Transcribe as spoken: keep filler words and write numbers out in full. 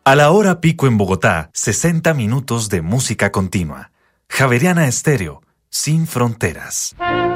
A la hora pico en Bogotá, sesenta minutos de música continua. Javeriana Estéreo, sin fronteras.